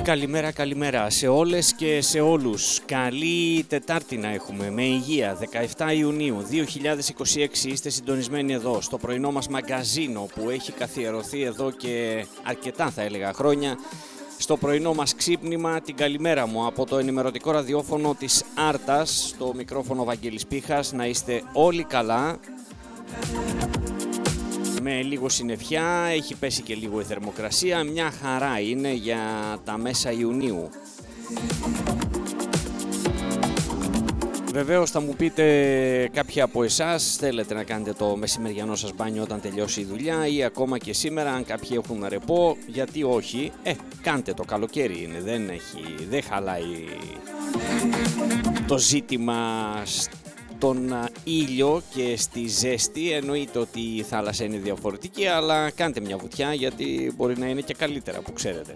Καλημέρα σε όλες και σε όλους. Καλή Τετάρτη να έχουμε, με υγεία. 17 Ιουνίου 2026 είστε συντονισμένοι εδώ στο πρωινό μας μαγκαζίνο που έχει καθιερωθεί εδώ και αρκετά, θα έλεγα, χρόνια. Στο πρωινό μας ξύπνημα, την καλημέρα μου από το ενημερωτικό ραδιόφωνο της Άρτας, στο μικρόφωνο Βαγγέλης Πίχας. Να είστε όλοι καλά. Με λίγο συννεφιά, έχει πέσει και λίγο η θερμοκρασία, μια χαρά είναι για τα μέσα Ιουνίου. Βεβαίως θα μου πείτε κάποιοι από εσάς θέλετε να κάνετε το μεσημεριανό σας μπάνιο όταν τελειώσει η δουλειά ή ακόμα και σήμερα, αν κάποιοι έχουν ρεπό, γιατί όχι, κάντε το, καλοκαίρι είναι, δεν χαλάει το ζήτημα τον ήλιο και στη ζέστη. Εννοείται ότι η θάλασσα είναι διαφορετική, αλλά κάντε μια βουτιά γιατί μπορεί να είναι και καλύτερα, που ξέρετε.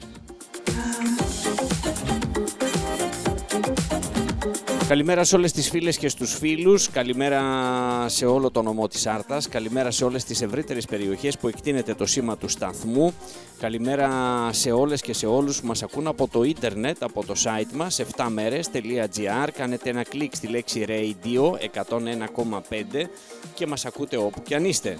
Καλημέρα σε όλες τις φίλες και στους φίλους, καλημέρα σε όλο το νομό της Άρτας, καλημέρα σε όλες τις ευρύτερες περιοχές που εκτείνεται το σήμα του σταθμού, καλημέρα σε όλες και σε όλους που μας ακούν από το ίντερνετ, από το site μας 7merες.gr, κάνετε ένα κλικ στη λέξη Radio 101,5 και μας ακούτε όπου και αν είστε.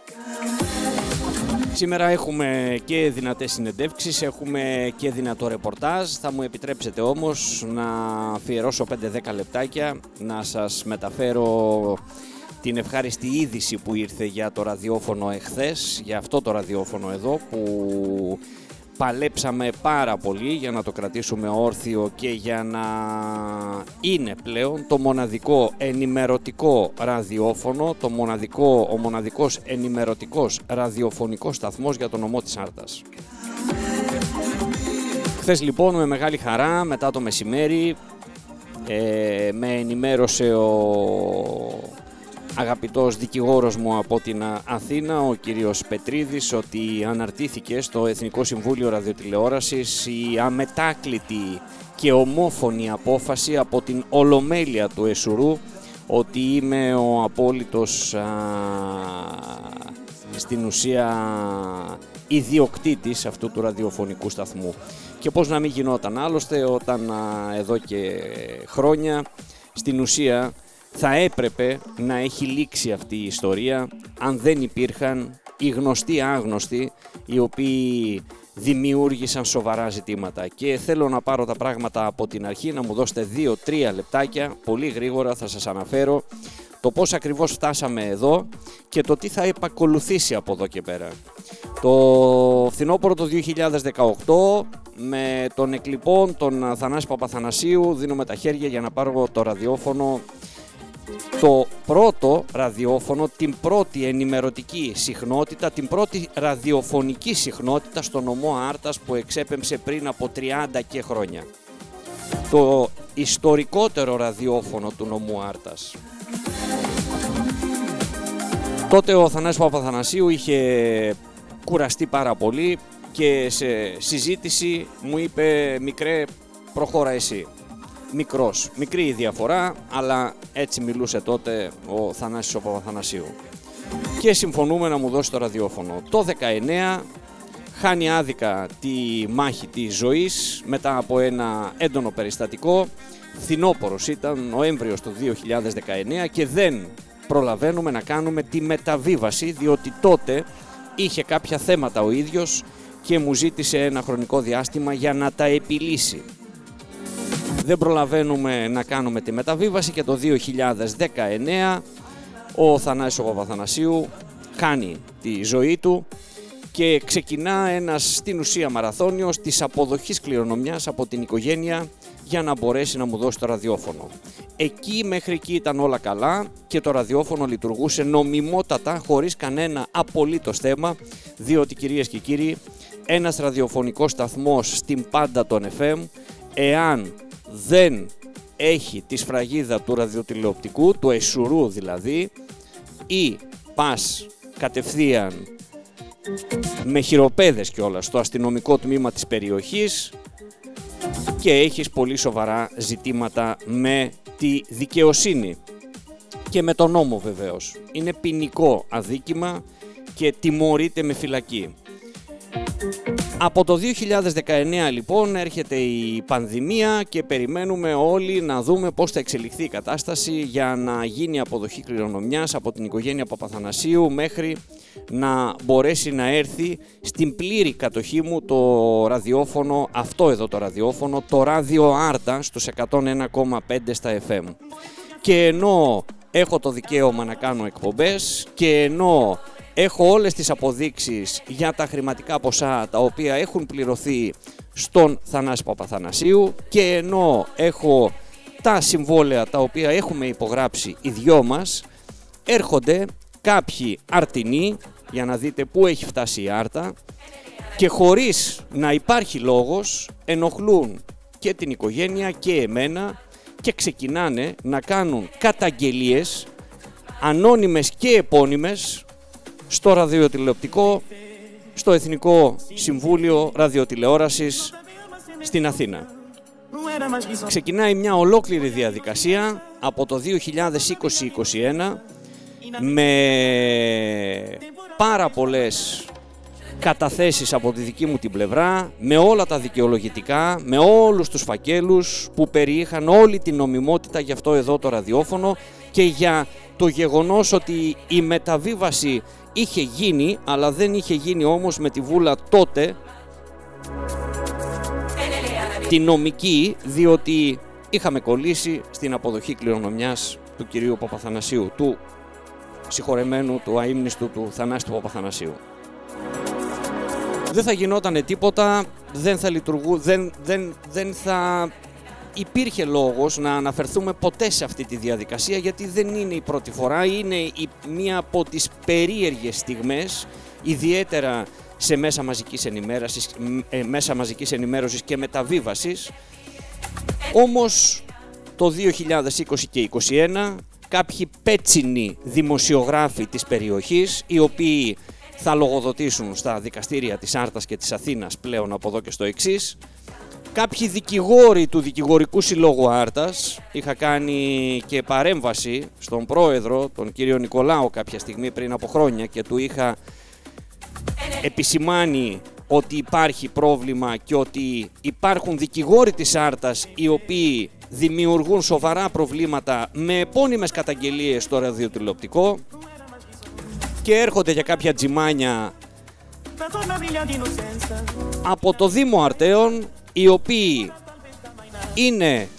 Σήμερα έχουμε και δυνατές συνεντεύξεις, έχουμε και δυνατό ρεπορτάζ. Θα μου επιτρέψετε όμως να αφιερώσω 5-10 λεπτάκια να σας μεταφέρω την ευχάριστη είδηση που ήρθε για το ραδιόφωνο εχθές, για αυτό το ραδιόφωνο εδώ που παλέψαμε πάρα πολύ για να το κρατήσουμε όρθιο και για να είναι πλέον το μοναδικό ενημερωτικό ραδιόφωνο, ο μοναδικός ενημερωτικός ραδιοφωνικός σταθμός για τον νομό της Άρτας. Χθες λοιπόν με μεγάλη χαρά μετά το μεσημέρι με ενημέρωσε ο αγαπητός δικηγόρος μου από την Αθήνα, ο κύριος Πετρίδης, ότι αναρτήθηκε στο Εθνικό Συμβούλιο Ραδιοτηλεόρασης η αμετάκλητη και ομόφωνη απόφαση από την Ολομέλεια του Εσουρού ότι είμαι ο απόλυτος στην ουσία ιδιοκτήτης αυτού του ραδιοφωνικού σταθμού. Και πώς να μην γινόταν άλλωστε όταν εδώ και χρόνια στην ουσία θα έπρεπε να έχει λήξει αυτή η ιστορία αν δεν υπήρχαν οι γνωστοί άγνωστοι οι οποίοι δημιούργησαν σοβαρά ζητήματα. Και θέλω να πάρω τα πράγματα από την αρχή, να μου δώσετε 2-3 λεπτάκια, πολύ γρήγορα θα σας αναφέρω το πώς ακριβώς φτάσαμε εδώ και το τι θα επακολουθήσει από εδώ και πέρα. Το φθινόπωρο το 2018 με τον εκλειπών τον Θανάση Παπαθανασίου δίνουμε τα χέρια για να πάρω το ραδιόφωνο, το πρώτο ραδιόφωνο, την πρώτη ενημερωτική συχνότητα, την πρώτη ραδιοφωνική συχνότητα στο νομό Άρτας που εξέπεμψε πριν από 30 και χρόνια. Το ιστορικότερο ραδιόφωνο του νομού Άρτας. Τότε ο Θανάσης Παπαθανασίου είχε κουραστεί πάρα πολύ και σε συζήτηση μου είπε «Μικρέ, προχώρα εσύ». Μικρή η διαφορά, αλλά έτσι μιλούσε τότε ο Θανάσης ο Παπαθανασίου. Και συμφωνούμε να μου δώσει το ραδιόφωνο. Το 19 χάνει άδικα τη μάχη της ζωής μετά από ένα έντονο περιστατικό. Φθινόπωρος ήταν, Νοέμβριος του 2019 και δεν προλαβαίνουμε να κάνουμε τη μεταβίβαση διότι τότε είχε κάποια θέματα ο ίδιος και μου ζήτησε ένα χρονικό διάστημα για να τα επιλύσει. Δεν προλαβαίνουμε να κάνουμε τη μεταβίβαση και το 2019 ο Θανάσης ο Παπαθανασίου κάνει τη ζωή του και ξεκινά ένας στην ουσία μαραθώνιος της αποδοχής κληρονομιάς από την οικογένεια για να μπορέσει να μου δώσει το ραδιόφωνο. Μέχρι εκεί ήταν όλα καλά και το ραδιόφωνο λειτουργούσε νομιμότατα χωρίς κανένα απολύτως θέμα, διότι κυρίες και κύριοι ένας ραδιοφωνικός σταθμός στην πάντα των FM, εάν δεν έχει τη σφραγίδα του ραδιοτηλεοπτικού, του Εσουρού δηλαδή, ή πας κατευθείαν με χειροπέδες κιόλας στο αστυνομικό τμήμα της περιοχής και έχεις πολύ σοβαρά ζητήματα με τη δικαιοσύνη και με τον νόμο βεβαίως. Είναι ποινικό αδίκημα και τιμωρείται με φυλακή. Από το 2019 λοιπόν έρχεται η πανδημία και περιμένουμε όλοι να δούμε πώς θα εξελιχθεί η κατάσταση για να γίνει αποδοχή κληρονομιάς από την οικογένεια Παπαθανασίου μέχρι να μπορέσει να έρθει στην πλήρη κατοχή μου το ραδιόφωνο, αυτό εδώ το ραδιόφωνο, το Ράδιο Άρτα στους 101,5 στα FM. Και ενώ έχω το δικαίωμα να κάνω εκπομπές και ενώ έχω όλες τις αποδείξεις για τα χρηματικά ποσά τα οποία έχουν πληρωθεί στον Θανάση Παπαθανασίου και ενώ έχω τα συμβόλαια τα οποία έχουμε υπογράψει οι δυο μας, έρχονται κάποιοι αρτινοί, για να δείτε πού έχει φτάσει η Άρτα, και χωρίς να υπάρχει λόγος ενοχλούν και την οικογένεια και εμένα και ξεκινάνε να κάνουν καταγγελίες ανώνυμες και επώνυμες στο ραδιοτηλεοπτικό, στο Εθνικό Συμβούλιο Ραδιοτηλεόρασης στην Αθήνα. Ξεκινάει μια ολόκληρη διαδικασία από το 2020-2021 με πάρα πολλές καταθέσεις από τη δική μου την πλευρά, με όλα τα δικαιολογητικά, με όλους τους φακέλους που περιείχαν όλη την νομιμότητα για αυτό εδώ το ραδιόφωνο και για το γεγονός ότι η μεταβίβαση είχε γίνει, αλλά δεν είχε γίνει όμως με τη βούλα τότε τη νομική, διότι είχαμε κολλήσει στην αποδοχή κληρονομιάς του κυρίου Παπαθανασίου, του συγχωρεμένου, του αείμνηστου του Θανάση του Παπαθανασίου. Δεν θα γινότανε τίποτα, δεν θα υπήρχε λόγος να αναφερθούμε ποτέ σε αυτή τη διαδικασία, γιατί δεν είναι η πρώτη φορά, είναι μία από τις περίεργες στιγμές, ιδιαίτερα σε μέσα μαζικής ενημέρωσης και μεταβίβασης. Όμως το 2020 και 2021 κάποιοι πέτσινοι δημοσιογράφοι της περιοχής, οι οποίοι θα λογοδοτήσουν στα δικαστήρια της Άρτας και της Αθήνας πλέον από εδώ και στο εξής, κάποιοι δικηγόροι του Δικηγορικού Συλλόγου Άρτας, είχα κάνει και παρέμβαση στον πρόεδρο, τον κύριο Νικολάου, κάποια στιγμή πριν από χρόνια και του είχα επισημάνει ότι υπάρχει πρόβλημα και ότι υπάρχουν δικηγόροι της Άρτας οι οποίοι δημιουργούν σοβαρά προβλήματα με επώνυμες καταγγελίες στο ραδιοτηλεοπτικό και έρχονται για κάποια τζιμάνια από το Δήμο Αρτέων, οι οποίοι είναι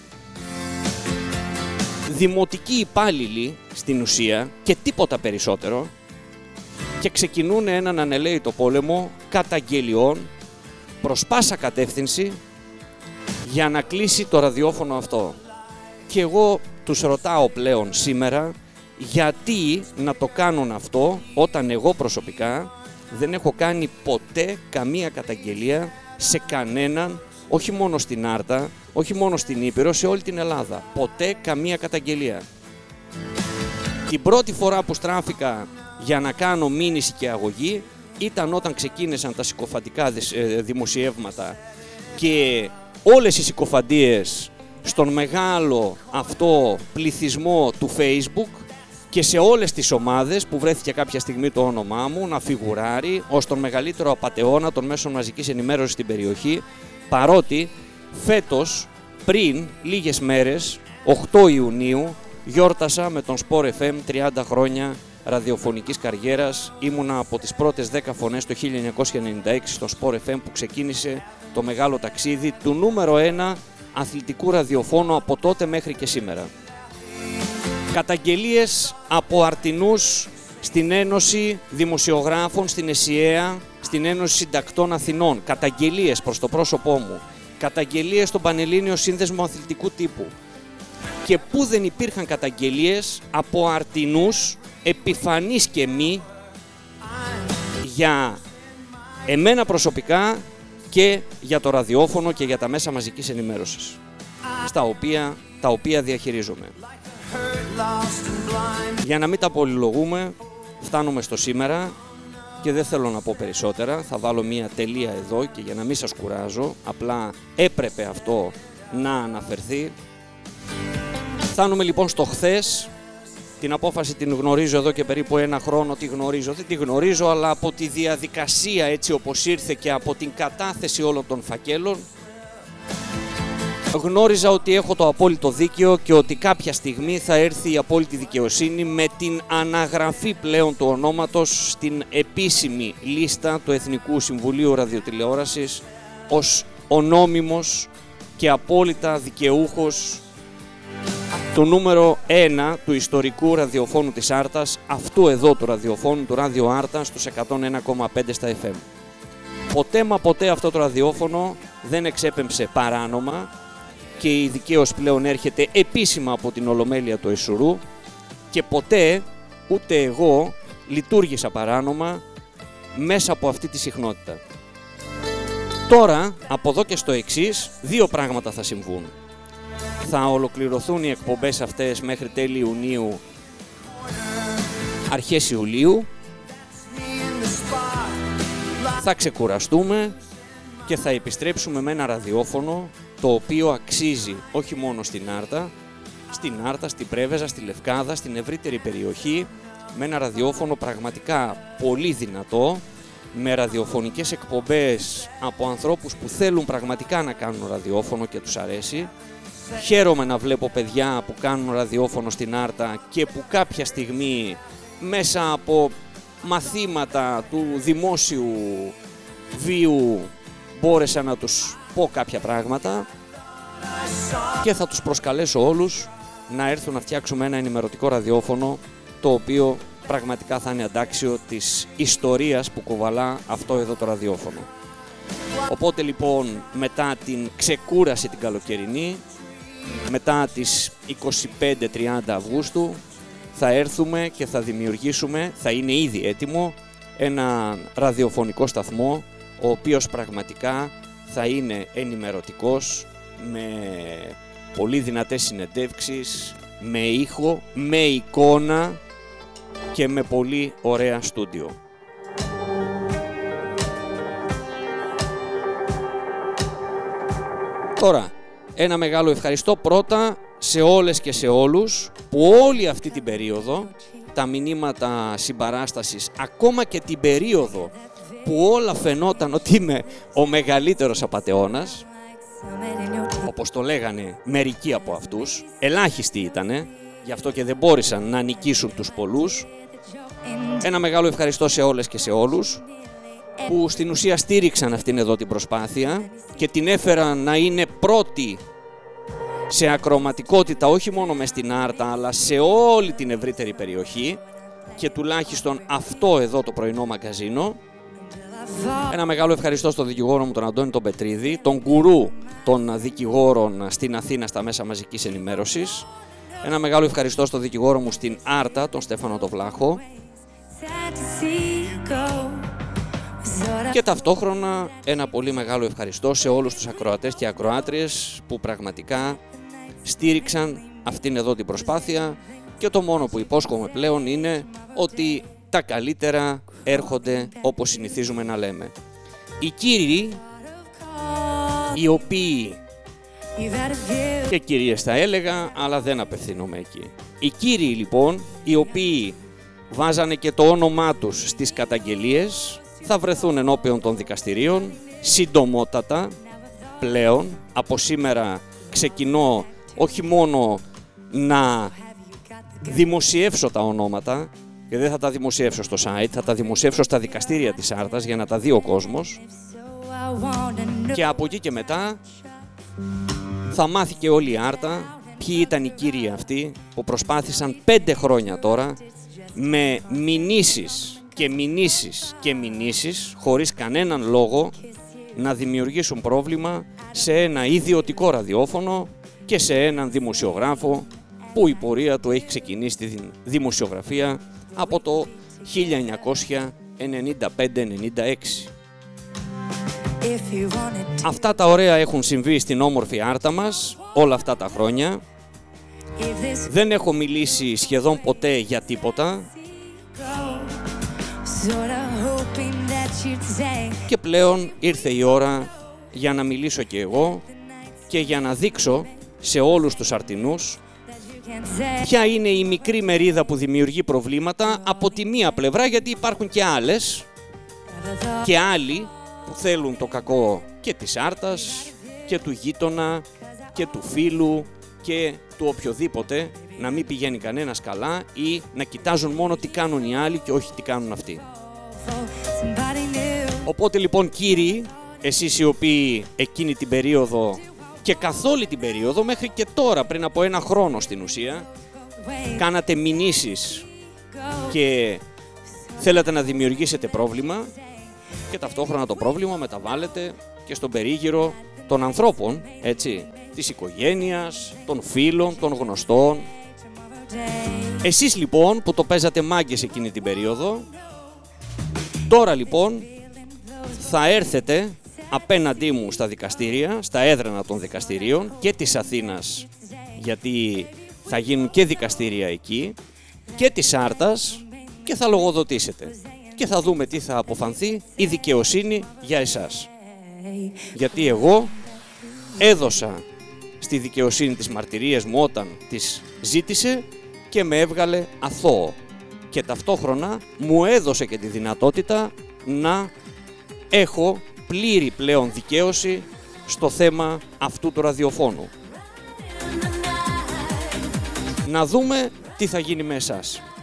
δημοτικοί υπάλληλοι στην ουσία και τίποτα περισσότερο, και ξεκινούν έναν ανελαίητο πόλεμο καταγγελιών προς πάσα κατεύθυνση για να κλείσει το ραδιόφωνο αυτό. Και εγώ τους ρωτάω πλέον σήμερα γιατί να το κάνουν αυτό όταν εγώ προσωπικά δεν έχω κάνει ποτέ καμία καταγγελία σε κανέναν, όχι μόνο στην Άρτα, όχι μόνο στην Ήπειρο, σε όλη την Ελλάδα. Ποτέ καμία καταγγελία. Την πρώτη φορά που στράφηκα για να κάνω μήνυση και αγωγή ήταν όταν ξεκίνησαν τα συκοφαντικά δημοσιεύματα και όλες οι συκοφαντίες στον μεγάλο αυτό πληθυσμό του Facebook και σε όλες τις ομάδες που βρέθηκε κάποια στιγμή το όνομά μου να φιγουράρει ως τον μεγαλύτερο απατεώνα των μέσων μαζικής ενημέρωσης στην περιοχή, παρότι φέτος πριν λίγες μέρες, 8 Ιουνίου, γιόρτασα με τον Sport FM 30 χρόνια ραδιοφωνικής καριέρας. Ήμουνα από τις πρώτες 10 φωνές το 1996 στο Sport FM που ξεκίνησε το μεγάλο ταξίδι του νούμερο 1 αθλητικού ραδιοφώνου από τότε μέχρι και σήμερα. Καταγγελίες από αρτινούς στην Ένωση Δημοσιογράφων, στην ΕΣΥΑ, στην Ένωση Συντακτών Αθηνών. Καταγγελίες προς το πρόσωπό μου. Καταγγελίες στον Πανελλήνιο Σύνδεσμο Αθλητικού Τύπου. Και πού δεν υπήρχαν καταγγελίες από αρτινούς, επιφανείς και μη, για εμένα προσωπικά και για το ραδιόφωνο και για τα μέσα μαζικής ενημέρωσης, τα οποία διαχειρίζομαι. Για να μην τα πολυλογούμε, φτάνουμε στο σήμερα και δεν θέλω να πω περισσότερα, θα βάλω μία τελεία εδώ και για να μην σας κουράζω, απλά έπρεπε αυτό να αναφερθεί. Φτάνουμε λοιπόν στο χθες, Την απόφαση την γνωρίζω εδώ και περίπου ένα χρόνο, δεν τη γνωρίζω, αλλά από τη διαδικασία έτσι όπως ήρθε και από την κατάθεση όλων των φακέλων, γνώριζα ότι έχω το απόλυτο δίκαιο και ότι κάποια στιγμή θα έρθει η απόλυτη δικαιοσύνη με την αναγραφή πλέον του ονόματος στην επίσημη λίστα του Εθνικού Συμβουλίου Ραδιοτηλεόρασης ως ο νόμιμος και απόλυτα δικαιούχος του νούμερο 1 του ιστορικού ραδιοφώνου της Άρτας, αυτού εδώ του ραδιοφώνου του Ράδιο Άρτα στους 101,5 στα FM. Ποτέ μα ποτέ αυτό το ραδιόφωνο δεν εξέπεμψε παράνομα και η δικαίωση πλέον έρχεται επίσημα από την Ολομέλεια του Εσουρού και ποτέ ούτε εγώ λειτουργήσα παράνομα μέσα από αυτή τη συχνότητα. Τώρα, από εδώ και στο εξής, δύο πράγματα θα συμβούν. Θα ολοκληρωθούν οι εκπομπές αυτές μέχρι τέλη Ιουνίου, αρχές Ιουλίου. Θα ξεκουραστούμε και θα επιστρέψουμε με ένα ραδιόφωνο το οποίο αξίζει όχι μόνο στην Άρτα, στην Πρέβεζα, στη Λευκάδα, στην ευρύτερη περιοχή, με ένα ραδιόφωνο πραγματικά πολύ δυνατό, με ραδιοφωνικές εκπομπές από ανθρώπους που θέλουν πραγματικά να κάνουν ραδιόφωνο και τους αρέσει. Χαίρομαι να βλέπω παιδιά που κάνουν ραδιόφωνο στην Άρτα και που κάποια στιγμή μέσα από μαθήματα του δημόσιου βίου μπόρεσα να τους πω κάποια πράγματα και θα τους προσκαλέσω όλους να έρθουν να φτιάξουμε ένα ενημερωτικό ραδιόφωνο το οποίο πραγματικά θα είναι αντάξιο της ιστορίας που κουβαλά αυτό εδώ το ραδιόφωνο. Οπότε λοιπόν μετά την ξεκούραση την καλοκαιρινή, μετά τις 25-30 Αυγούστου θα έρθουμε και θα δημιουργήσουμε, θα είναι ήδη έτοιμο, ένα ραδιοφωνικό σταθμό ο οποίος πραγματικά θα είναι ενημερωτικός, με πολύ δυνατές συνεντεύξεις, με ήχο, με εικόνα και με πολύ ωραία στούντιο. Τώρα, ένα μεγάλο ευχαριστώ πρώτα σε όλες και σε όλους που όλη αυτή την περίοδο, τα μηνύματα συμπαράστασης, ακόμα και την περίοδο που όλα φαινόταν ότι είμαι ο μεγαλύτερος απατεώνας, όπως το λέγανε μερικοί από αυτούς, ελάχιστοι ήτανε, γι' αυτό και δεν μπόρεσαν να νικήσουν τους πολλούς. Ένα μεγάλο ευχαριστώ σε όλες και σε όλους που στην ουσία στήριξαν αυτήν εδώ την προσπάθεια και την έφεραν να είναι πρώτη σε ακροματικότητα όχι μόνο μες στην Άρτα αλλά σε όλη την ευρύτερη περιοχή και τουλάχιστον αυτό εδώ το πρωινό μαγκαζίνο. Ένα μεγάλο ευχαριστώ στον δικηγόρο μου τον Αντώνη τον Πετρίδη, τον γκουρού των δικηγόρων στην Αθήνα στα μέσα μαζικής ενημέρωσης. Ένα μεγάλο ευχαριστώ στον δικηγόρο μου στην Άρτα, τον Στέφανο τον Βλάχο. Και ταυτόχρονα ένα πολύ μεγάλο ευχαριστώ σε όλους τους ακροατές και ακροάτριες που πραγματικά στήριξαν αυτήν εδώ την προσπάθεια και το μόνο που υπόσχομαι πλέον είναι ότι τα καλύτερα έρχονται όπως συνηθίζουμε να λέμε. Οι κύριοι, οι οποίοι και κυρίες θα έλεγα, αλλά δεν απευθύνομαι εκεί. Οι κύριοι λοιπόν, οι οποίοι βάζανε και το όνομά τους στις καταγγελίες, θα βρεθούν ενώπιον των δικαστηρίων συντομότατα πλέον. Από σήμερα ξεκινώ όχι μόνο να δημοσιεύσω τα ονόματα και δεν θα τα δημοσιεύσω στο site, θα τα δημοσιεύσω στα δικαστήρια της Άρτας για να τα δει ο κόσμος και από εκεί και μετά θα μάθει και όλη η Άρτα ποιοι ήταν οι κύριοι αυτοί που προσπάθησαν 5 χρόνια τώρα με μηνύσεις και μηνύσεις και μηνύσεις χωρίς κανέναν λόγο να δημιουργήσουν πρόβλημα σε ένα ιδιωτικό ραδιόφωνο και σε έναν δημοσιογράφο που η πορεία του έχει ξεκινήσει στη δημοσιογραφία από το 1995-96. Αυτά τα ωραία έχουν συμβεί στην όμορφη Άρτα μας όλα αυτά τα χρόνια. Δεν έχω μιλήσει σχεδόν ποτέ για τίποτα και πλέον ήρθε η ώρα για να μιλήσω και εγώ και για να δείξω σε όλους τους Αρτινούς ποια είναι η μικρή μερίδα που δημιουργεί προβλήματα από τη μία πλευρά, γιατί υπάρχουν και άλλες και άλλοι που θέλουν το κακό και της άρτας και του γείτονα και του φίλου και του οποιοδήποτε, να μην πηγαίνει κανένας καλά ή να κοιτάζουν μόνο τι κάνουν οι άλλοι και όχι τι κάνουν αυτοί. Οπότε λοιπόν κύριοι, εσείς οι οποίοι εκείνη την περίοδο και καθ' όλη την περίοδο μέχρι και τώρα, πριν από ένα χρόνο στην ουσία, κάνατε μηνύσεις και θέλατε να δημιουργήσετε πρόβλημα και ταυτόχρονα το πρόβλημα μεταβάλλεται και στον περίγυρο των ανθρώπων, έτσι, της οικογένειας, των φίλων, των γνωστών. Εσείς λοιπόν που το παίζατε μάγκες εκείνη την περίοδο, τώρα λοιπόν θα έρθετε απέναντί μου στα δικαστήρια, στα έδρανα των δικαστηρίων και της Αθήνας, γιατί θα γίνουν και δικαστήρια εκεί, και της Άρτας, και θα λογοδοτήσετε. Και θα δούμε τι θα αποφανθεί η δικαιοσύνη για εσάς. Γιατί εγώ έδωσα στη δικαιοσύνη τις μαρτυρίες μου όταν τις ζήτησε και με έβγαλε αθώο. Και ταυτόχρονα μου έδωσε και τη δυνατότητα να έχω πλήρη πλέον δικαίωση στο θέμα αυτού του ραδιοφώνου. Να δούμε τι θα γίνει με εσάς.